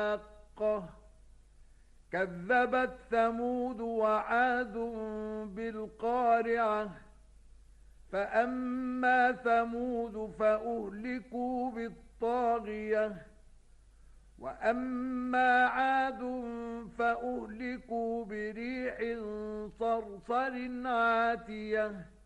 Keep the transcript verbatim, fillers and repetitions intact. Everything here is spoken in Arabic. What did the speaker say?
الحاقة كذبت ثمود وعاد بالقارعة فأما ثمود فأهلكوا بالطاغية وأما عاد فأهلكوا بريح صرصر عاتية